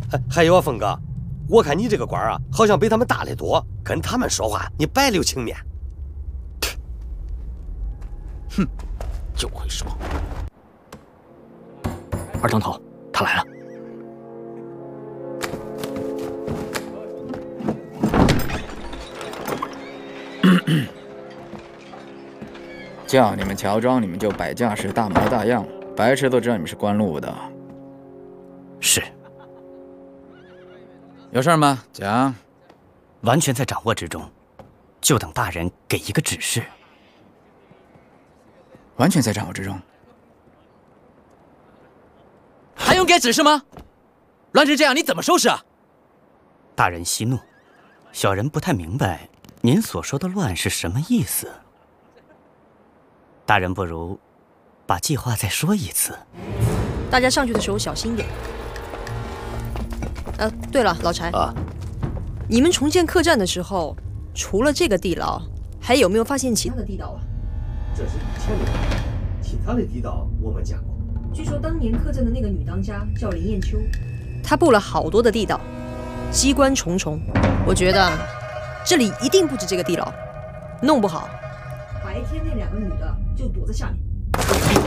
还有啊，峰哥，我看你这个官啊，好像比他们大得多，跟他们说话你白留情面。 哼，就会说。二当头，他来了。 叫你们乔装，你们就摆架势，大模大样，白痴都知道你们是官路的。 是。 有事吗？讲。 完全在掌握之中，就等大人给一个指示。 完全在掌握之中。 还用给指示吗？乱成这样，你怎么收拾啊？ 大人息怒，小人不太明白您所说的乱是什么意思。大人不如把计划再说一次。 大家上去的时候小心点。对了，老柴啊， 你们重建客栈的时候，除了这个地牢，还有没有发现其他的地道啊？ 这是以前的地道，其他的地道我们见过。 据说当年客栈的那个女当家叫林艳秋，她布了好多的地道，机关重重。我觉得这里一定不止这个地牢，弄不好白天那2个女的就躲在下面。